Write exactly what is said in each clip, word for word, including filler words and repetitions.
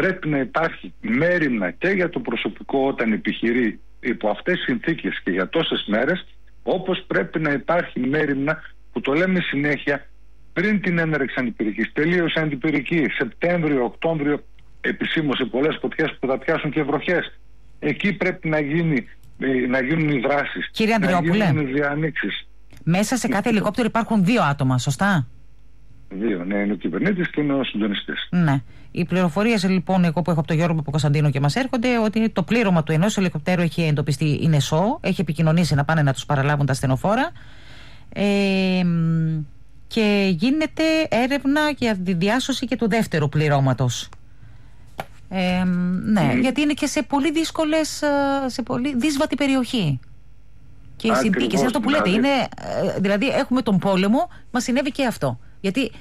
πρέπει να υπάρχει μέριμνα και για το προσωπικό όταν επιχειρεί υπό αυτές τις συνθήκες και για τόσες μέρες, όπως πρέπει να υπάρχει μέριμνα, που το λέμε συνέχεια, πριν την έναρξη αντιπυρικής. Τελείωσε αντιπυρική Σεπτέμβριο, Οκτώβριο, επισήμως σε πολλές φωτιές που θα πιάσουν και βροχές. Εκεί πρέπει να, γίνει, να γίνουν οι δράσεις. Κύριε Ανδριόπουλε, να γίνουν οι διανοίξεις. Μέσα σε κάθε ελικόπτερο υπάρχουν δύο άτομα, σωστά? Δύο, ναι, είναι ο κυβερνήτης και είναι ο συντονιστής. Ναι. Οι πληροφορίες λοιπόν, εγώ που έχω από τον Γιώργο Παπακοσταντίνο και μας έρχονται, ότι το πλήρωμα του ενός ελικοπτέρου έχει εντοπιστεί, είναι ΣΟ, έχει επικοινωνήσει να πάνε να τους παραλάβουν τα ασθενοφόρα. Ε, και γίνεται έρευνα για τη διάσωση και του δεύτερου πληρώματος. Ε, ναι, mm. γιατί είναι και σε πολύ δύσκολες, σε πολύ δύσβατη περιοχή. Και οι συνθήκες, είναι αυτό που λέτε, είναι, δηλαδή έχουμε τον πόλεμο, μας συνέβη και αυτό. Γιατί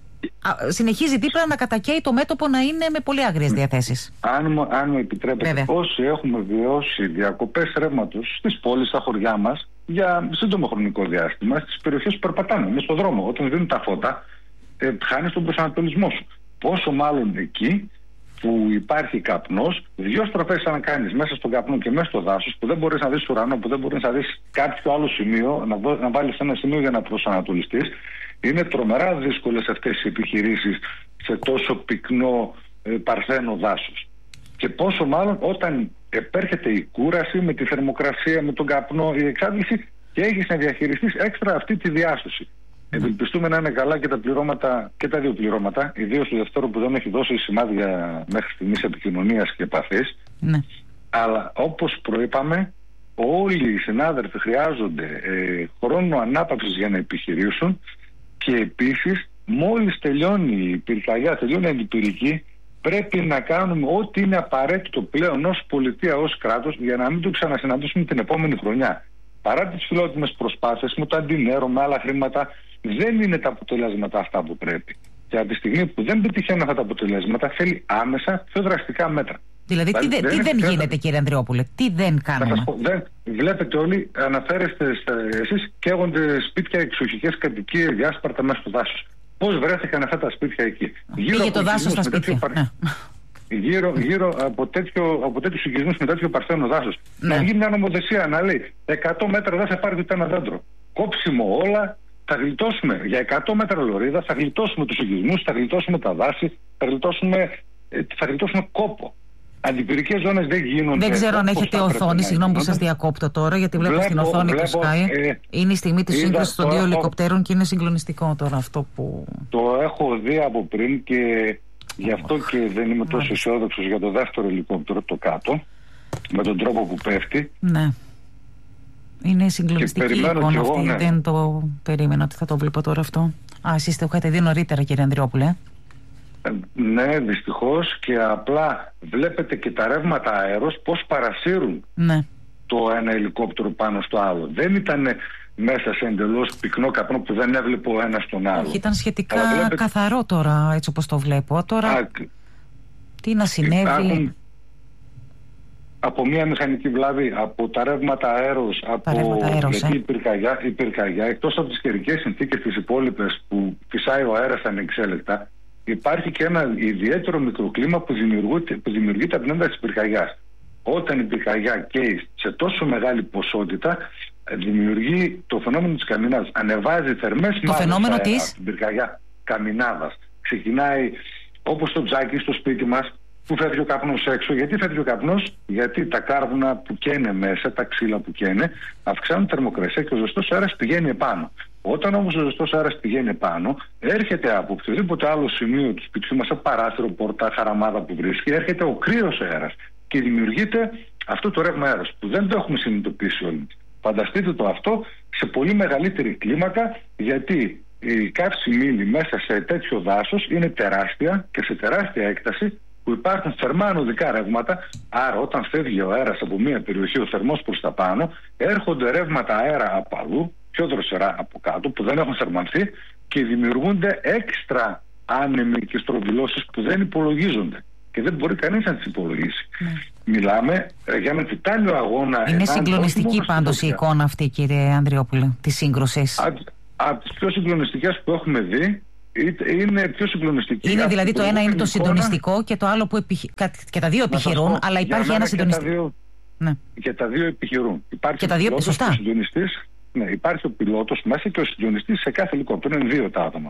συνεχίζει δίπλα να κατακαίει το μέτωπο, να είναι με πολύ άγριες διαθέσεις. Αν, αν μου επιτρέπετε, Βέβαια. όσοι έχουμε βιώσει διακοπές ρεύματος στις πόλεις, στα χωριά μας, για σύντομο χρονικό διάστημα, στις περιοχές που περπατάμε, μέσα στον δρόμο, όταν δίνουν τα φώτα, ε, χάνεις τον προσανατολισμό σου. Πόσο μάλλον εκεί που υπάρχει καπνός, δύο στροφές να κάνεις μέσα στον καπνό και μέσα στο δάσος, που δεν μπορείς να δεις ουρανό, που δεν μπορείς να δεις κάποιο άλλο σημείο, να, δω, να βάλεις ένα σημείο για να προσανατολιστείς. Είναι τρομερά δύσκολες αυτές οι επιχειρήσεις σε τόσο πυκνό ε, παρθένο δάσος. Και πόσο μάλλον όταν επέρχεται η κούραση με τη θερμοκρασία, με τον καπνό, η εξάντληση, και έχεις να διαχειριστείς έξτρα αυτή τη διάσωση. Mm. Ευελπιστούμε να είναι καλά και τα πληρώματα, και τα δύο πληρώματα, ιδίως το δεύτερο που δεν έχει δώσει σημάδια μέχρι στιγμής επικοινωνίας και επαφής. Mm. Αλλά όπως προείπαμε, όλοι οι συνάδελφοι χρειάζονται ε, χρόνο ανάπαυσης για να επιχειρήσουν. Και επίσης, μόλις τελειώνει η πυρκαγιά, τελειώνει η αντιπυρική, πρέπει να κάνουμε ό,τι είναι απαραίτητο πλέον ως πολιτεία, ως κράτος, για να μην το ξανασυναντήσουμε την επόμενη χρονιά. Παρά τις φιλότιμες προσπάθειες, με το αντινέρο, με άλλα χρήματα, δεν είναι τα αποτελέσματα αυτά που πρέπει. Και από τη στιγμή που δεν πετυχαίνουν αυτά τα αποτελέσματα, θέλει άμεσα πιο δραστικά μέτρα. Δηλαδή, τι, δε, τι δεν γίνεται, κύριε Ανδριόπουλε, τι δεν κάνουμε? Πω, δεν, βλέπετε όλοι, αναφέρεστε εσείς, καίγονται σπίτια, εξοχικές κατοικίες, διάσπαρτα μέσα στο δάσος. Πώς βρέθηκαν αυτά τα σπίτια εκεί? Γύρω Πήγε το δάσος στα σπίτια. Παρ... Ναι. Γύρω, γύρω από, τέτοιο, από τέτοιους οικισμούς με τέτοιο παρθένο δάσος. Ναι. Να γίνει μια νομοθεσία να λέει εκατό μέτρα δεν θα πάρει ούτε ένα δέντρο. Κόψιμο όλα, θα γλιτώσουμε για εκατό μέτρα λωρίδα, θα γλιτώσουμε τους οικισμούς, θα γλιτώσουμε τα δάση, θα γλιτώσουμε, θα γλιτώσουμε κόπο. Αντιπυρικές ζώνες δεν γίνονται. Δεν ξέρω αν έχετε οθόνη, συγγνώμη που σας διακόπτω τώρα, γιατί βλέπω, βλέπω στην οθόνη βλέπω, του Sky. Ε, είναι η στιγμή της σύγκρουσης των δύο ελικοπτέρων και είναι συγκλονιστικό τώρα αυτό που. Το έχω δει από πριν και γι' αυτό oh, και δεν είμαι τόσο αισιόδοξος για το δεύτερο ελικόπτερο, το κάτω, με τον τρόπο που πέφτει. Ναι. Είναι συγκλονιστική η εικόνα αυτή. Ναι. Δεν το περίμενα ότι θα το βλέπω τώρα αυτό. Α, εσείς το είχατε δει νωρίτερα, κύριε Ανδριόπουλε. Ναι, δυστυχώς, και απλά βλέπετε και τα ρεύματα αέρος πώς παρασύρουν ναι. το ένα ελικόπτερο πάνω στο άλλο. Δεν ήταν μέσα σε εντελώς πυκνό καπνό που δεν έβλεπε ο ένας τον άλλο. Όχι, ήταν σχετικά βλέπετε... καθαρό τώρα, έτσι όπως το βλέπω. Τώρα, Α, τι να συνέβη... Υπάρχουν... Από μια μηχανική βλάβη, από τα ρεύματα αέρος, από ρεύματα αέρος, γιατί ε. η πυρκαγιά, η πυρκαγιά, εκτός από τις καιρικές συνθήκες τις υπόλοιπες που φυσάει ο αέρας ανεξέλεκτα, υπάρχει και ένα ιδιαίτερο μικροκλίμα που δημιουργείται, που δημιουργείται από την ένταση της πυρκαγιάς. Όταν η πυρκαγιά καίει σε τόσο μεγάλη ποσότητα, δημιουργεί το φαινόμενο της καμινάδας. Ανεβάζει θερμές μάζες αέρα της την πυρκαγιά καμινάδας. Ξεκινάει όπως το τζάκι στο σπίτι μας, που φεύγει ο καπνός έξω. Γιατί φεύγει ο καπνός? Γιατί τα κάρβουνα που καίνε μέσα, τα ξύλα που καίνε, αυξάνουν θερμοκρασία και ο ζεστός αέρας πηγαίνει επάνω. Όταν όμως ο ζεστός αέρας πηγαίνει επάνω, έρχεται από οποιοδήποτε άλλο σημείο του σπιτιού μας, από παράθυρο, πόρτα, χαραμάδα που βρίσκει, έρχεται ο κρύος αέρας και δημιουργείται αυτό το ρεύμα αέρας που δεν το έχουμε συνειδητοποιήσει όλοι. Φανταστείτε το αυτό σε πολύ μεγαλύτερη κλίμακα, γιατί η καύση μήλη μέσα σε τέτοιο δάσος είναι τεράστια και σε τεράστια έκταση, που υπάρχουν θερμά ανωδικά ρεύματα. Άρα, όταν φεύγει ο αέρας από μια περιοχή, ο θερμός προς τα πάνω, έρχονται ρεύματα αέρα από αλλού, πιο δροσερά από κάτω, που δεν έχουν θερμανθεί και δημιουργούνται έξτρα άνεμοι και στροβιλώσεις που δεν υπολογίζονται και δεν μπορεί κανείς να τις υπολογίσει. Mm. Μιλάμε για ένα τιτάνιο αγώνα. Είναι συγκλονιστική πάντως η εικόνα αυτή, κύριε Ανδριόπουλε, της σύγκρουσης. Από τις πιο συγκλονιστικές που έχουμε δει Είναι πιο συγκλονιστική. Είναι δηλαδή το ένα είναι το συντονιστικό και το άλλο που επιχει... και τα δύο επιχειρούν, πω, αλλά υπάρχει ένα συντονιστικό. Και, ναι. και τα δύο επιχειρούν. Υπάρχει και τα δύο σωστά. Ναι, υπάρχει ο πιλότος μέσα και ο συντονιστής σε κάθε ελικόπτερο. Είναι δύο τα άτομα.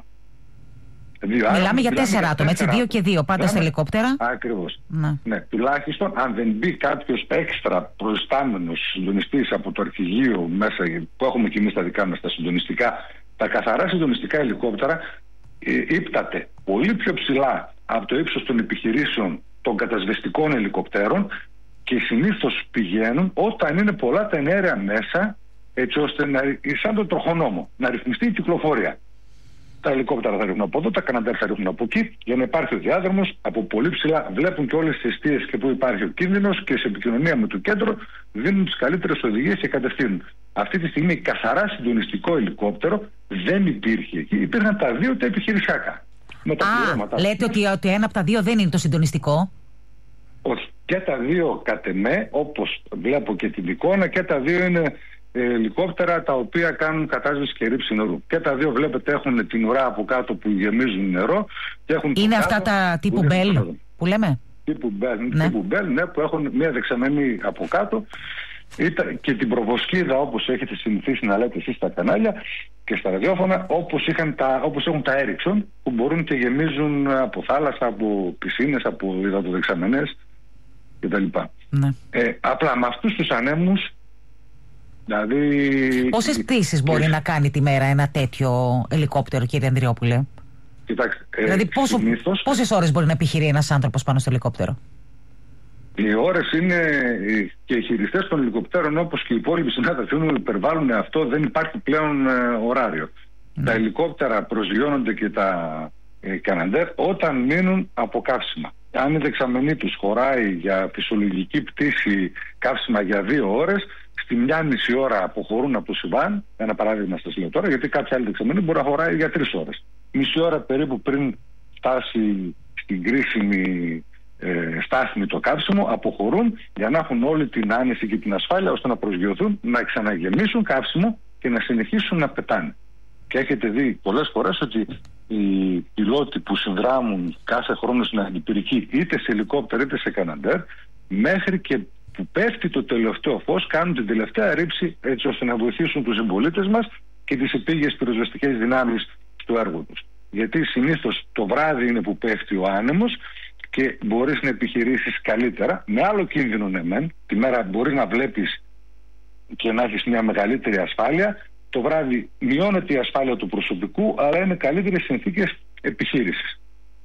Δύο Μιλάμε άτομα, για τέσσερα άτομα, έτσι, δύο και δύο, πάντα στα ελικόπτερα. Ακριβώς. Ναι. ναι, τουλάχιστον αν δεν μπει κάποιος έξτρα προϊστάμενος συντονιστής από το αρχηγείο μέσα, που έχουμε και εμείς τα δικά μας τα συντονιστικά, τα καθαρά συντονιστικά ελικόπτερα ύπταται πολύ πιο ψηλά από το ύψος των επιχειρήσεων των κατασβεστικών ελικοπτέρων και συνήθως πηγαίνουν όταν είναι πολλά τα ενέργεια μέσα, έτσι ώστε να, σαν το τροχονόμο, να ρυθμιστεί η κυκλοφορία. Τα ελικόπτερα θα ρίχνουν από εδώ, τα καναντέρ θα ρίχνουν από εκεί, για να υπάρχει ο διάδρομος από πολύ ψηλά. Βλέπουν και όλες τις αιστείες και που υπάρχει ο κίνδυνος και σε επικοινωνία με το κέντρο δίνουν τις καλύτερες οδηγίες και κατευθύνουν. Αυτή τη στιγμή καθαρά συντονιστικό ελικόπτερο δεν υπήρχε εκεί. Υπήρχαν τα δύο τα επιχειρησιακά. Με τα Α, λέτε ότι, ότι ένα από τα δύο δεν είναι το συντονιστικό. Όχι. Και τα δύο κατ' εμέ, όπως βλέπω και την εικόνα, και τα δύο είναι ελικόπτερα τα οποία κάνουν κατάσβεση και ρήψη νερού. Και τα δύο βλέπετε έχουν την ουρά από κάτω που γεμίζουν νερό. Και έχουν είναι αυτά τα τύπου Bell που λέμε. Τύπου Bell, ναι. Τύπου Bell, ναι, που έχουν μια δεξαμενή από κάτω. Ήταν και την προβοσκίδα όπως έχετε συνηθίσει να λέτε εσείς στα κανάλια και στα ραδιόφωνα, όπως, είχαν τα, όπως έχουν τα Ericsson που μπορούν και γεμίζουν από θάλασσα, από πισίνες, από υδατοδεξαμενές κτλ. Ναι. Ε, απλά με αυτούς τους ανέμους, δηλαδή... Πόσες πτήσεις μπορεί και... να κάνει τη μέρα ένα τέτοιο ελικόπτερο, κύριε Ανδριόπουλε? Κοιτάξτε, ε, δηλαδή πόσο, συνήθως... πόσες ώρες μπορεί να επιχειρεί ένας άνθρωπος πάνω στο ελικόπτερο? Οι ώρες είναι και οι χειριστές των ελικοπτέρων, όπως και οι υπόλοιποι συνάδελφοι μου, υπερβάλλουν αυτό, δεν υπάρχει πλέον ε, ωράριο. Mm. Τα ελικόπτερα προσγειώνονται και τα ε, καναντέρ όταν μείνουν από καύσιμα. Αν η δεξαμενή τους χωράει για φυσιολογική πτήση καύσιμα για δύο ώρες, στη μια μισή ώρα αποχωρούν από το συμβάν. Ένα παράδειγμα σας λέω τώρα, γιατί κάποια άλλη δεξαμενή μπορεί να χωράει για τρεις ώρες. Μισή ώρα περίπου πριν φτάσει στην κρίσιμη Ε, στάθμη το καύσιμο, αποχωρούν για να έχουν όλη την άνεση και την ασφάλεια ώστε να προσγειωθούν, να ξαναγεμίσουν καύσιμο και να συνεχίσουν να πετάνε. Και έχετε δει πολλές φορές ότι οι πιλότοι που συνδράμουν κάθε χρόνο στην αντιπυρική είτε σε ελικόπτερο είτε σε καναντέρ, μέχρι και που πέφτει το τελευταίο φως, κάνουν την τελευταία ρήψη έτσι ώστε να βοηθήσουν τους συμπολίτες μας και τις επίγειες πυροσβεστικές δυνάμεις στο έργο τους. Γιατί συνήθως το βράδυ είναι που πέφτει ο άνεμος και μπορείς να επιχειρήσεις καλύτερα, με άλλο κίνδυνο ναι μεν, τη μέρα μπορείς να βλέπεις και να έχεις μια μεγαλύτερη ασφάλεια, το βράδυ μειώνεται η ασφάλεια του προσωπικού, αλλά είναι καλύτερες συνθήκες επιχείρησης.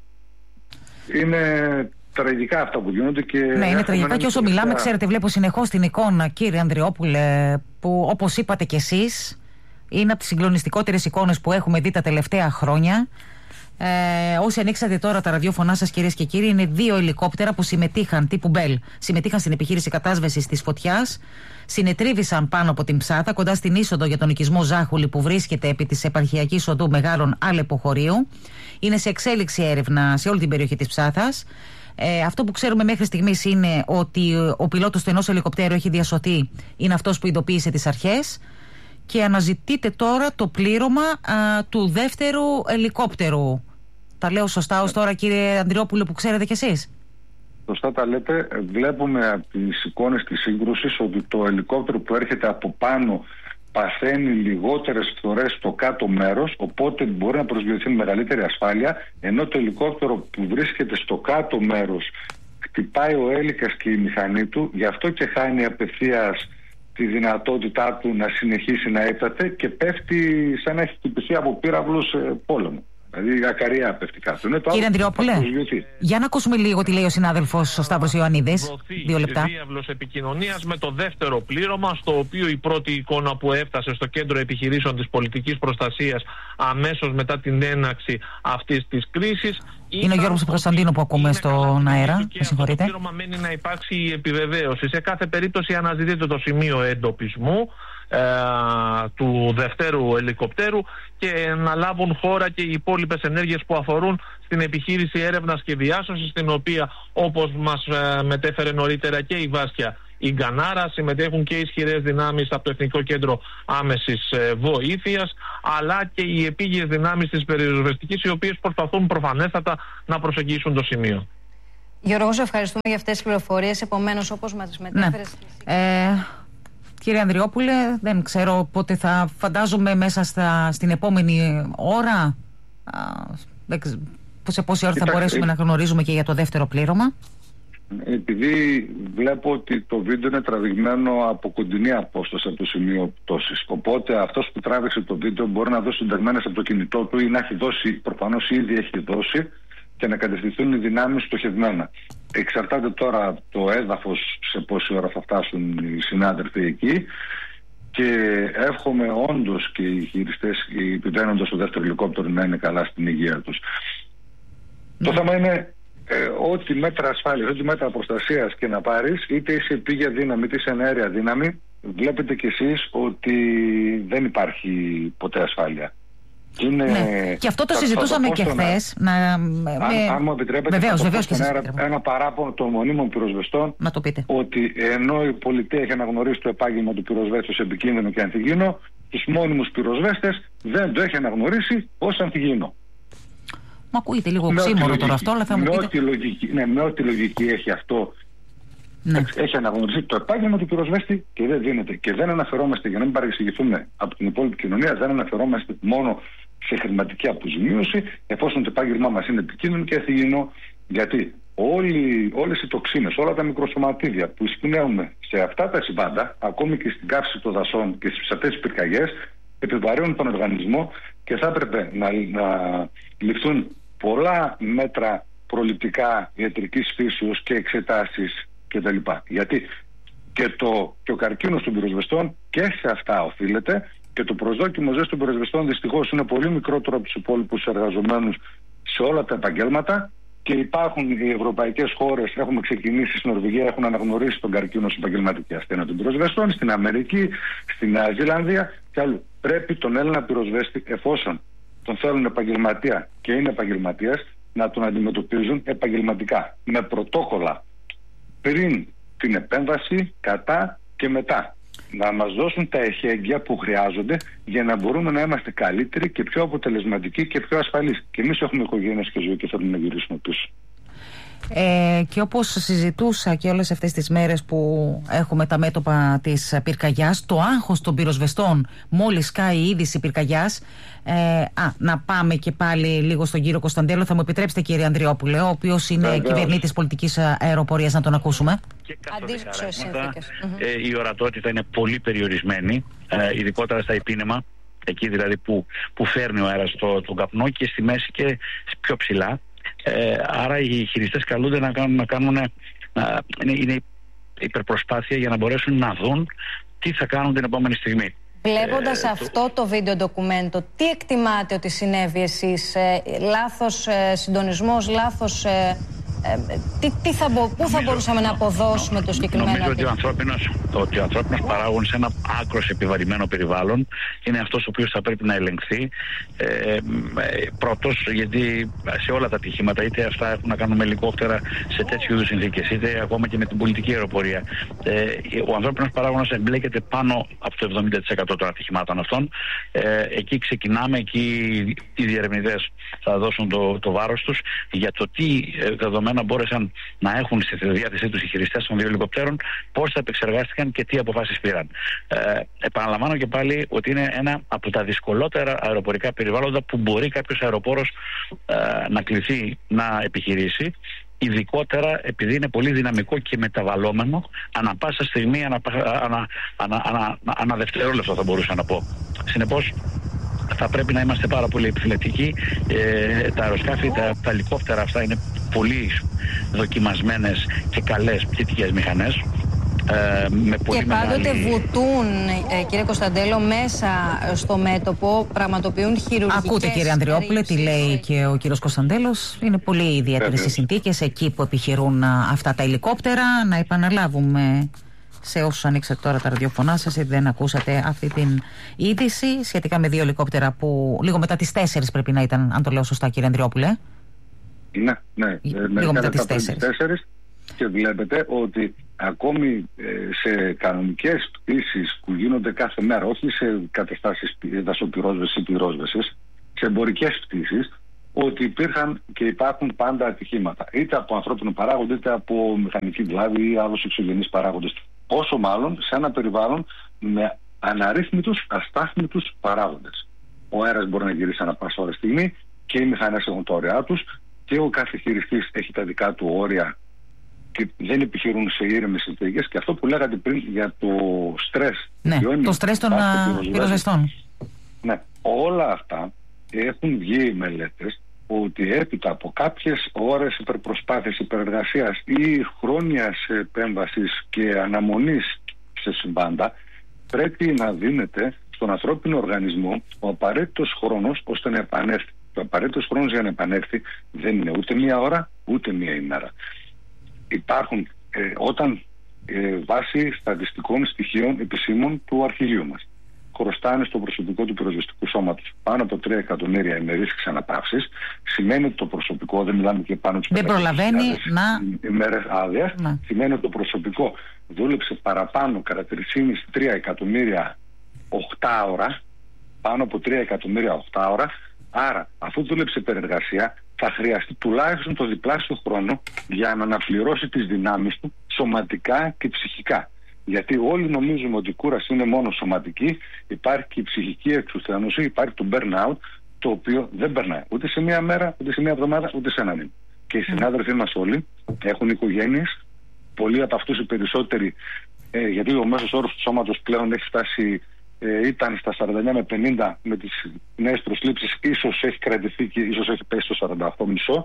Είναι τραγικά αυτά που γίνονται και... Ναι, είναι τραγικά και όσο μιλάμε, ξέρετε, βλέπω συνεχώς την εικόνα, κύριε Ανδριόπουλε, που όπως είπατε κι εσείς, είναι από τις συγκλονιστικότερες εικόνες που έχουμε δει τα τελευταία χρόνια. Ε, όσοι ανοίξατε τώρα τα ραδιόφωνά σας, κυρίες και κύριοι, είναι δύο ελικόπτερα που συμμετείχαν, τύπου Bell, συμμετείχαν στην επιχείρηση κατάσβεσης της φωτιάς, συνετρίβησαν πάνω από την Ψάτα, κοντά στην είσοδο για τον οικισμό Ζάχουλη που βρίσκεται επί της επαρχιακής οδού Μεγάλων Αλεποχωρίου. Είναι σε εξέλιξη έρευνα σε όλη την περιοχή της Ψάθας. Ε, αυτό που ξέρουμε μέχρι στιγμής είναι ότι ο πιλότος του ενός ελικοπτέρου έχει διασωθεί, είναι αυτός που ειδοποίησε τις αρχές. Και αναζητείτε τώρα το πλήρωμα α, του δεύτερου ελικόπτερου. Τα λέω σωστά ως τώρα, κύριε Ανδριόπουλε, που ξέρετε κι εσείς? Σωστά τα λέτε. Βλέπουμε από τις εικόνες της σύγκρουσης ότι το ελικόπτερο που έρχεται από πάνω παθαίνει λιγότερες φορές στο κάτω μέρος, οπότε μπορεί να προσγειωθεί με μεγαλύτερη ασφάλεια, ενώ το ελικόπτερο που βρίσκεται στο κάτω μέρος χτυπάει ο έλικας και η μηχανή του, γι' αυτό και χάνει απευθείας τη δυνατότητά του να συνεχίσει να έπταται και πέφτει σαν να έχει χτυπηθεί από πύραυλους πόλεμο. Δηλαδή ακαριά πέφτει κάτω. Είναι το Κύριε Ανδριόπουλε, για να ακούσουμε λίγο τι λέει ο συνάδελφος ο Σταύρος Ιωαννίδης. Δύο λεπτά. Διάβλος επικοινωνίας με το δεύτερο πλήρωμα, στο οποίο η πρώτη εικόνα που έφτασε στο κέντρο επιχειρήσεων της πολιτικής προστασίας αμέσως μετά την έναξη αυτής της κρίσης. Είναι ο Γιώργος Κωνσταντίνου που ακούμε στον αέρα. Με συγχωρείτε. Το πλήρωμα μένει να υπάρξει η επιβεβαίωση. Σε κάθε περίπτωση αναζητείται το σημείο εντοπισμού ε, του δευτέρου ελικοπτέρου και να λάβουν χώρα και οι υπόλοιπες ενέργειες που αφορούν στην επιχείρηση έρευνας και διάσωσης, στην οποία, όπως μας ε, μετέφερε νωρίτερα και η Βάσκια η Γκανάρα, συμμετέχουν και ισχυρές δυνάμεις από το Εθνικό Κέντρο Άμεσης Βοήθειας, αλλά και οι επίγειες δυνάμεις της πυροσβεστικής, οι οποίες προσπαθούν προφανέστατα να προσεγγίσουν το σημείο. Γιώργο, σε ευχαριστούμε για αυτές τις πληροφορίες. Επομένως, όπως μας μετέφερες... Ναι. Ε, κύριε Ανδριόπουλε, δεν ξέρω πότε θα, φαντάζομαι μέσα στα, στην επόμενη ώρα, α, δεν, σε πόση ώρα θα μπορέσουμε να γνωρίζουμε και για το δεύτερο πλήρωμα. Επειδή βλέπω ότι το βίντεο είναι τραβηγμένο από κοντινή απόσταση από το σημείο πτώσης. Οπότε αυτός που τράβηξε το βίντεο μπορεί να δώσει συνταγμένες από το κινητό του ή να έχει δώσει, προφανώς ήδη έχει δώσει, και να κατευθυνθούν οι δυνάμεις στοχευμένα. Εξαρτάται τώρα από το έδαφος σε πόση ώρα θα φτάσουν οι συνάδελφοι εκεί, και εύχομαι όντως και οι χειριστές, οι επιβαίνοντας στο δεύτερο ελικόπτερο, να είναι καλά στην υγεία τους. Mm. Το θέμα είναι ε, ό,τι μέτρα ασφάλειας, ό,τι μέτρα προστασίας και να πάρεις, είτε είσαι επίγεια δύναμη είτε είσαι αέρια δύναμη, βλέπετε κι εσείς ότι δεν υπάρχει ποτέ ασφάλεια. Είναι, ναι. Και αυτό το συζητούσαμε και χθες. Να... Αν, με... αν μου επιτρέπετε, βεβαίως, βεβαίως και ένα, ένα παράπονο των μονίμων πυροσβεστών, ότι ενώ η πολιτεία έχει αναγνωρίσει το επάγγελμα του πυροσβέστη ως επικίνδυνο και ανθυγιεινό, τους μόνιμους πυροσβέστες δεν το έχει αναγνωρίσει ως ανθυγιεινό. Μα ακούγεται λίγο οξύμορο τώρα αυτό, αλλά θα μου πείτε. Ό,τι λογική, ναι, με ό,τι λογική έχει αυτό. Ναι. Έχει αναγνωριστεί το επάγγελμα του πυροσβέστη και δεν δίνεται. Και δεν αναφερόμαστε, για να μην παρεξηγηθούμε από την υπόλοιπη κοινωνία, δεν αναφερόμαστε μόνο σε χρηματική αποζημίωση, εφόσον το επάγγελμά μας είναι επικίνδυνο και αθυγιεινό. Γιατί όλοι, όλες οι τοξίνες, όλα τα μικροσωματίδια που εισπνέουμε σε αυτά τα συμβάντα, ακόμη και στην καύση των δασών και στις αυτές τις πυρκαγιές, επιβαρύνουν τον οργανισμό και θα έπρεπε να, να ληφθούν πολλά μέτρα προληπτικά ιατρικής φύσεως και εξετάσεις κτλ. Γιατί και, το, και ο καρκίνος των πυροσβεστών και σε αυτά οφείλεται, και το προσδόκιμο ζωής των πυροσβεστών δυστυχώς είναι πολύ μικρότερο από τους υπόλοιπους εργαζομένους σε όλα τα επαγγέλματα, και υπάρχουν οι ευρωπαϊκές χώρες, έχουμε ξεκινήσει στην Νορβηγία, έχουν αναγνωρίσει τον καρκίνο στην επαγγελματική ασθένεια των πυροσβεστών, στην Αμερική, στη Νέα Ζηλανδία και αλλού. Πρέπει τον Έλληνα πυροσβέστη, εφόσον τον θέλουν επαγγελματία και είναι επαγγελματίας, να τον αντιμετωπίζουν επαγγελματικά, με πρωτόκολλα πριν την επέμβαση, κατά και μετά. Να μας δώσουν τα εχέγγυα που χρειάζονται για να μπορούμε να είμαστε καλύτεροι και πιο αποτελεσματικοί και πιο ασφαλείς. Και εμείς έχουμε οικογένειες και ζωή και θέλουμε να γυρίσουμε πίσω. Ε, και όπως συζητούσα και όλες αυτές τις μέρες που έχουμε τα μέτωπα της πυρκαγιάς, το άγχος των πυροσβεστών μόλις σκάει η είδηση πυρκαγιάς. Ε, α, να πάμε και πάλι λίγο στον κύριο Κωνσταντέλο. Θα μου επιτρέψετε, κύριε Ανδριόπουλε, ο οποίος είναι Βεβαίως. κυβερνήτης πολιτικής αεροπορίας, να τον ακούσουμε. Και ε, η ορατότητα είναι πολύ περιορισμένη, ε, ειδικότερα στα επίνεμα, εκεί δηλαδή που, που φέρνει ο αέρας το, τον καπνό, και στη μέση και πιο ψηλά. Ε, άρα οι χειριστές καλούνται να κάνουν, να κάνουν να, είναι, είναι υπερπροσπάθεια για να μπορέσουν να δουν τι θα κάνουν την επόμενη στιγμή. Βλέποντας ε, αυτό το, το βίντεο ντοκουμέντο, τι εκτιμάτε ότι συνέβη εσείς? Ε, λάθος ε, συντονισμός, λάθος... Ε, Ε, τι, τι θα, πού θα μπορούσαμε να αποδώσουμε νο, το συγκεκριμένο? Νομίζω ότι ο ανθρώπινος, ότι ο ανθρώπινος παράγων σε ένα άκρος επιβαρημένο περιβάλλον είναι αυτός ο οποίος θα πρέπει να ελεγχθεί. Ε, ε, πρώτος, γιατί σε όλα τα ατυχήματα, είτε αυτά έχουν να κάνουν με ελικόπτερα σε τέτοιου είδους συνθήκες, είτε ακόμα και με την πολιτική αεροπορία, ε, ο ανθρώπινος παράγοντας εμπλέκεται πάνω από το εβδομήντα τοις εκατό των ατυχημάτων αυτών. Ε, εκεί ξεκινάμε, εκεί οι διερευνητές θα δώσουν το, το βάρος τους για το τι δεδομένα να μπόρεσαν να έχουν στη διάθεσή τους οι χειριστές των δύο ελικοπτέρων, πώς θα επεξεργάστηκαν και τι αποφάσεις πήραν. Ε, επαναλαμβάνω και πάλι ότι είναι ένα από τα δυσκολότερα αεροπορικά περιβάλλοντα που μπορεί κάποιος αεροπόρος ε, να κληθεί να επιχειρήσει, ειδικότερα επειδή είναι πολύ δυναμικό και μεταβαλλόμενο ανα πάσα στιγμή, ανα, ανα, ανα, ανα, ανα δευτερόλεπτο θα μπορούσα να πω. Συνεπώς, θα πρέπει να είμαστε πάρα πολύ επιφυλακτικοί. Ε, τα αεροσκάφη, τα, τα ελικόπτερα αυτά είναι πολύ δοκιμασμένες και καλές πτυτικές μηχανές. Ε, με πολύ και πάντοτε μεγάλη... βουτούν, ε, κύριε Κωνσταντέλο, μέσα στο μέτωπο, πραγματοποιούν χειρουργικές... Ακούτε, κύριε Ανδριόπουλε, τι λέει και ο κύριος Κωνσταντέλος. Είναι πολύ ιδιαίτερες οι συνθήκες εκεί που επιχειρούν αυτά τα ελικόπτερα. Να επαναλάβουμε σε όσους ανοίξατε τώρα τα ραδιοφωνά σας, ή δεν ακούσατε αυτή την είδηση σχετικά με δύο ελικόπτερα που λίγο μετά τις τέσσερις πρέπει να ήταν, αν το λέω σωστά, κύριε Ανδριόπουλε. Ναι, ναι. Λίγο μετά τις τέσσερις. Και βλέπετε ότι ακόμη σε κανονικές πτήσεις που γίνονται κάθε μέρα, όχι σε καταστάσεις δασοπυρόσβεσης ή πυρόσβεσης, σε εμπορικές πτήσεις, ότι υπήρχαν και υπάρχουν πάντα ατυχήματα, είτε από ανθρώπινο παράγοντα, είτε από μηχανική βλάβη ή άλλους εξωγενείς παράγοντες. Όσο μάλλον σε ένα περιβάλλον με αναρρύθμιτους, αστάθμιτους παράγοντες. Ο αέρας μπορεί να γυρίσει ανά πάσα ώρα στιγμή και οι μηχανές έχουν τα όρια τους και ο κάθε χειριστής έχει τα δικά του όρια και δεν επιχειρούν σε ήρεμες συνθήκες. Και αυτό που λέγατε πριν για το στρες. Ναι, το στρες των πυροσβεστών. Ναι, όλα αυτά έχουν βγει μελέτες ότι έπειτα από κάποιες ώρες υπερπροσπάθειας, υπερεργασίας ή χρόνιας επέμβασης και αναμονής σε συμβάντα, πρέπει να δίνεται στον ανθρώπινο οργανισμό ο απαραίτητος χρόνος ώστε να επανέλθει. Ο απαραίτητος χρόνος για να επανέλθει δεν είναι ούτε μία ώρα ούτε μία ημέρα. Υπάρχουν ε, όταν ε, βάσει στατιστικών στοιχείων επισήμων του αρχηγείου μας χρωστάνε στο προσωπικό του πυροσβεστικού σώματος πάνω από τρία εκατομμύρια ημερήσεις ξαναπαύσεις, σημαίνει ότι το προσωπικό, δεν μιλάμε και πάνω δεν προλαβαίνει να... ημέρες άδειας, σημαίνει ότι το προσωπικό δούλεψε παραπάνω κατά τρία εκατομμύρια οκτά ώρα, πάνω από τρία εκατομμύρια οκτά ώρα, άρα αφού δούλεψε υπερεργασία θα χρειαστεί τουλάχιστον το διπλάσιο χρόνο για να αναπληρώσει τις δυνάμεις του σωματικά και ψυχικά. Γιατί όλοι νομίζουμε ότι η κούραση είναι μόνο σωματική, υπάρχει και η ψυχική εξουθένωση, υπάρχει το burnout, το οποίο δεν περνάει ούτε σε μία μέρα, ούτε σε μία εβδομάδα, ούτε σε ένα μήνα. Και οι συνάδελφοί μας όλοι έχουν οικογένειες, πολλοί από αυτούς οι περισσότεροι, ε, γιατί ο μέσος όρος του σώματος πλέον έχει φτάσει, ε, ήταν στα σαράντα εννιά με πενήντα, με τις νέες προσλήψεις ίσως έχει κρατηθεί και ίσως έχει πέσει στο σαράντα οκτώ κόμμα πέντε.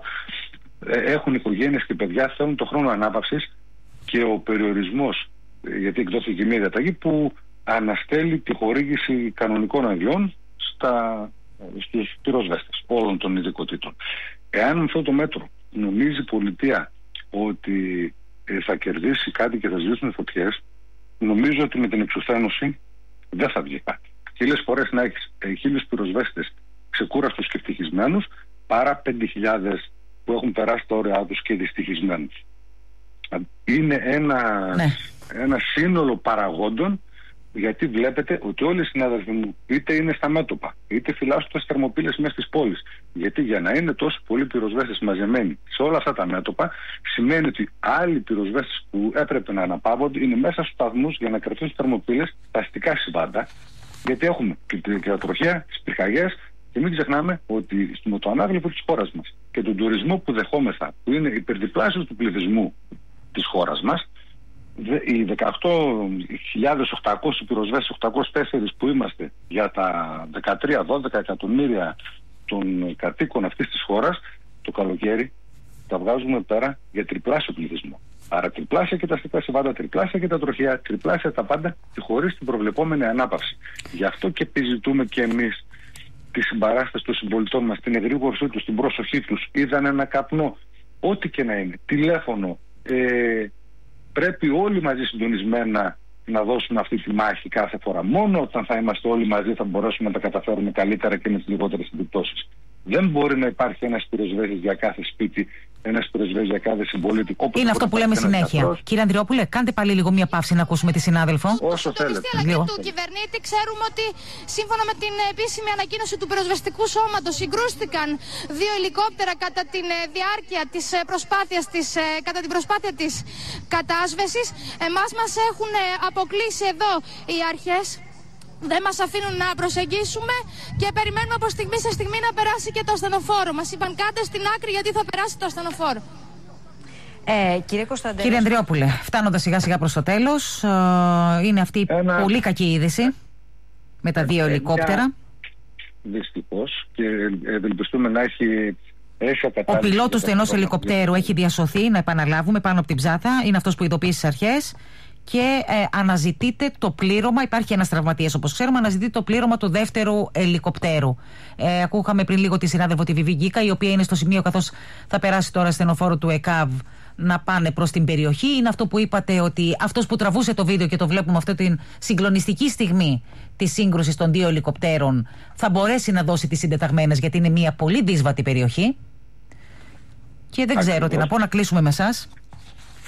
Ε, έχουν οικογένειες και παιδιά, θέλουν το χρόνο ανάπαυσης και ο περιορισμός, γιατί εκδόθηκε μια διαταγή που αναστέλει τη χορήγηση κανονικών αδειών στα, στους πυροσβέστες όλων των ειδικοτήτων. Εάν με αυτό το μέτρο νομίζει η πολιτεία ότι ε, θα κερδίσει κάτι και θα σβήσουν φωτιές, νομίζω ότι με την εξουθένωση δεν θα βγει κάτι. Χίλιες φορές να έχεις ε, χίλιους πυροσβέστες ξεκούραστους και ευτυχισμένους παρά πέντε χιλιάδες που έχουν περάσει τα όρια τους και δυστυχισμένους. Είναι ένα... Ναι. ένα σύνολο παραγόντων, γιατί βλέπετε ότι όλοι οι συνάδελφοι μου είτε είναι στα μέτωπα, είτε φυλάσσουν τις θερμοπύλες μέσα στις πόλεις. Γιατί για να είναι τόσο πολλοί πυροσβέστες μαζεμένοι σε όλα αυτά τα μέτωπα, σημαίνει ότι άλλοι πυροσβέστες που έπρεπε να αναπαύονται είναι μέσα στους σταθμούς για να κρατούν τις θερμοπύλες στα αστικά συμβάντα. Γιατί έχουμε και την τροχιά, τις πυρκαγιές, και μην ξεχνάμε ότι στο το ανάγλυφο της χώρας μας και τον τουρισμό που δεχόμεθα, που είναι υπερδιπλάσιος του πληθυσμού της χώρας μας, οι δεκαοκτώ χιλιάδες οκτακόσιοι πυροσβέστες, οκτακόσιοι τέσσερα που είμαστε για τα δεκατρία δώδεκα εκατομμύρια των κατοίκων αυτής της χώρας, το καλοκαίρι τα βγάζουμε πέρα για τριπλάσιο πληθυσμό. Άρα τριπλάσια και τα αστικά συμβάντα, τριπλάσια και τα τροχιά, τριπλάσια τα πάντα και χωρίς την προβλεπόμενη ανάπαυση. Γι' αυτό και επιζητούμε και εμείς τη συμπαράσταση των συμπολιτών μας, την εγρήγορσή τους, την προσοχή τους. Είδαν ένα καπνό, ό,τι και να είναι, τηλέφωνο. Ε, πρέπει όλοι μαζί συντονισμένα να δώσουμε αυτή τη μάχη κάθε φορά. Μόνο όταν θα είμαστε όλοι μαζί θα μπορέσουμε να τα καταφέρουμε καλύτερα και με τις λιγότερες επιπτώσεις. Δεν μπορεί να υπάρχει ένας πυροσβέστης για κάθε σπίτι, ένας πυροσβέστης για κάθε συμπολίτη. Είναι αυτό που λέμε συνέχεια. Γιατρός. Κύριε Ανδριόπουλε, κάντε πάλι λίγο μια παύση να ακούσουμε τη συνάδελφο. Όσο θέλετε. Λίγο. Του κυβερνήτη, ξέρουμε ότι σύμφωνα με την επίσημη ανακοίνωση του πυροσβεστικού σώματος συγκρούστηκαν δύο ελικόπτερα κατά τη διάρκεια της προσπάθειας της, κατά την προσπάθεια της κατάσβεσης. Εμάς μας έχουν αποκλείσει εδώ οι αρχές. Δεν μας αφήνουν να προσεγγίσουμε και περιμένουμε από στιγμή σε στιγμή να περάσει και το ασθενοφόρο. Μας είπαν κάντε στην άκρη γιατί θα περάσει το ασθενοφόρο. Ε, κύριε Κωνσταντέλο. Κύριε Ανδριόπουλε, φτάνοντας σιγά σιγά προς το τέλος, ε, είναι αυτή η Ένα... πολύ κακή είδηση με τα δύο ελικόπτερα. Δυστυχώς, και ευελπιστούμε να έχει... Ο πιλότος του ενός ελικοπτέρου έχει διασωθεί, να επαναλάβουμε, πάνω από την Ψάθα. Είναι αυτός που ειδοποίησε τις αρχές. Και ε, αναζητείται το πλήρωμα, υπάρχει ένας τραυματίας όπως ξέρουμε, αναζητείται το πλήρωμα του δεύτερου ελικοπτέρου. Ε, ακούγαμε πριν λίγο τη συνάδελφο τη Βιβί Γκίκα, η οποία είναι στο σημείο καθώς θα περάσει τώρα στενοφόρο του ΕΚΑΒ να πάνε προς την περιοχή. Είναι αυτό που είπατε, ότι αυτός που τραβούσε το βίντεο και το βλέπουμε αυτή την συγκλονιστική στιγμή της σύγκρουσης των δύο ελικοπτέρων θα μπορέσει να δώσει τις συντεταγμένες, γιατί είναι μια πολύ δύσβατη περιοχή. Και δεν ξέρω τι να πω, να κλείσουμε με εσάς.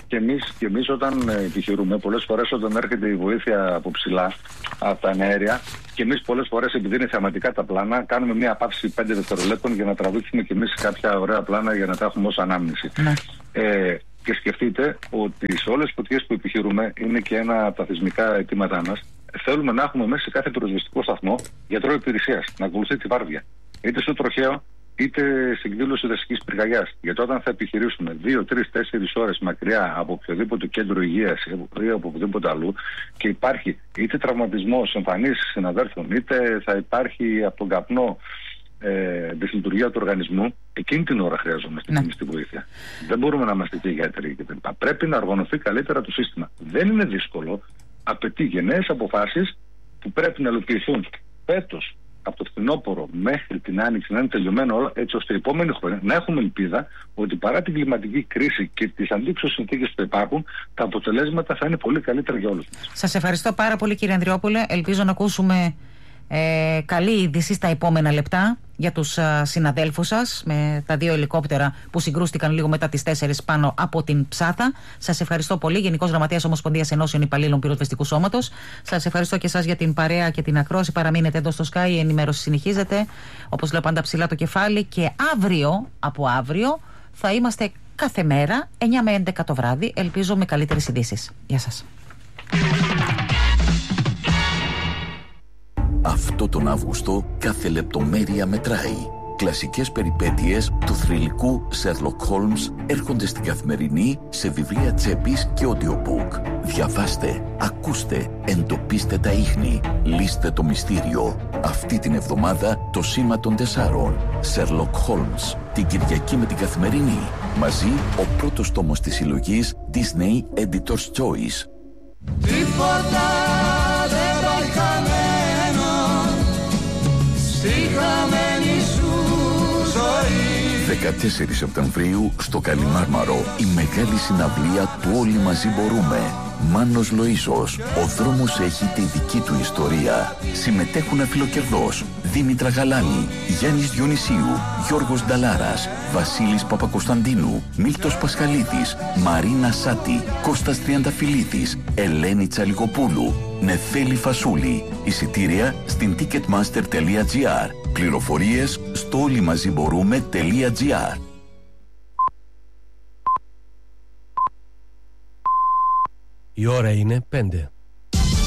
Και εμείς, και εμείς όταν επιχειρούμε, πολλές φορές όταν έρχεται η βοήθεια από ψηλά, από τα αέρια, και εμείς πολλές φορές, επειδή είναι θεαματικά τα πλάνα, κάνουμε μια παύση πέντε δευτερολέπτων για να τραβήξουμε και εμείς κάποια ωραία πλάνα για να τα έχουμε ως ανάμνηση. Ναι. Ε, και σκεφτείτε ότι σε όλες τις φωτιές που επιχειρούμε, είναι και ένα από τα θεσμικά αιτήματά μας, θέλουμε να έχουμε μέσα σε κάθε πυροσβεστικό σταθμό γιατρό υπηρεσίας, να ακολουθεί τη βάρδια. Είτε στο τροχαίο, είτε στην εκδήλωση δασικής πυρκαγιάς. Γιατί όταν θα επιχειρήσουμε δύο, τρεις, τέσσερις ώρες μακριά από οποιοδήποτε κέντρο υγείας ή από οπουδήποτε αλλού και υπάρχει είτε τραυματισμός εμφανής συναδέλφων, είτε θα υπάρχει από τον καπνό ε, δυσλειτουργία του οργανισμού, εκείνη την ώρα χρειαζόμαστε ναι. τη βοήθεια. Δεν μπορούμε να είμαστε και γιατροί κτλ. Πρέπει να οργανωθεί καλύτερα το σύστημα. Δεν είναι δύσκολο. Απαιτεί γενναίες αποφάσεις που πρέπει να υλοποιηθούν φέτος. Από το φθινόπωρο μέχρι την άνοιξη να είναι τελειωμένο όλα, έτσι ώστε η επόμενη χρονιά να έχουμε ελπίδα ότι παρά την κλιματική κρίση και τις αντίξωες συνθήκες που υπάρχουν, τα αποτελέσματα θα είναι πολύ καλύτερα για όλους μας. Σας ευχαριστώ πάρα πολύ, κύριε Ανδριόπουλε. Ελπίζω να ακούσουμε ε, καλή είδηση στα επόμενα λεπτά για τους uh, συναδέλφους σας με τα δύο ελικόπτερα που συγκρούστηκαν λίγο μετά τις τέσσερις πάνω από την Ψάθα. Σας ευχαριστώ πολύ, Γενικός Γραμματέας Ομοσπονδίας Ενώσεων Υπαλλήλων Πυροσβεστικού Σώματος. Σας ευχαριστώ και εσάς για την παρέα και την ακρόαση. Παραμείνετε εδώ στο Sky, η ενημέρωση συνεχίζεται. Όπως λέω, πάντα ψηλά το κεφάλι. Και αύριο, από αύριο, θα είμαστε κάθε μέρα εννιά με έντεκα το βράδυ. Ελπίζω με καλύτερες ειδήσεις. Γεια σας. Αυτό τον Αύγουστο κάθε λεπτομέρεια μετράει. Κλασικές περιπέτειες του θρυλικού Sherlock Holmes έρχονται στην Καθημερινή σε βιβλία τσέπης και audiobook. Διαβάστε, ακούστε, εντοπίστε τα ίχνη, λύστε το μυστήριο. Αυτή την εβδομάδα το Σήμα των Τεσσάρων. Sherlock Holmes. Την Κυριακή με την Καθημερινή. Μαζί ο πρώτος τόμος της συλλογής Disney Editor's Choice. Τίποτα δεν πάει χαμένο στη χαμένη σου ζωή. δεκατέσσερις Σεπτεμβρίου στο Καλιμάρμαρο η μεγάλη συναυλία του Όλοι Μαζί Μπορούμε. Μάνος Λοΐζος. Ο δρόμος έχει τη δική του ιστορία. Συμμετέχουν Αφιλοκερδός, Δήμητρα Γαλάνη, Γιάννης Διονυσίου, Γιώργος Νταλάρας, Βασίλης Παπακοσταντίνου, Μίλτος Πασχαλίδης, Μαρίνα Σάτη, Κώστας Τριανταφυλλίδης, Ελένη Τσαλιγοπούλου, Νεφέλη Φασούλη. Εισιτήρια στην ticketmaster τελεία gr. Πληροφορίες στο όλοιμαζιμπορούμε τελεία gr. Η ώρα είναι πέντε.